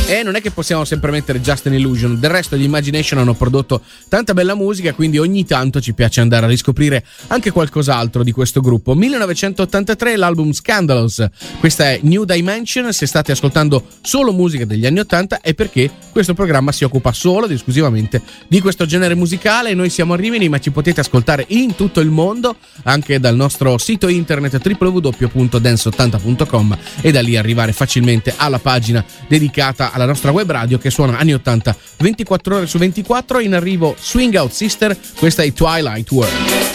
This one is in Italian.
E non è che possiamo sempre mettere Just an Illusion, del resto gli Imagination hanno prodotto tanta bella musica, quindi ogni tanto ci piace andare a riscoprire anche qualcos'altro di questo gruppo. 1983, l'album Scandalous, questa è New Dimension. Se state ascoltando solo musica degli anni 80 è perché questo programma si occupa solo ed esclusivamente di questo genere musicale. Noi siamo a Rimini, ma ci potete ascoltare in tutto il mondo, anche dal nostro sito internet www.dance80.com, e da lì arrivare facilmente alla pagina dedicata alla nostra web radio che suona anni 80 24 ore su 24. In arrivo Swing Out Sister, questa è Twilight World.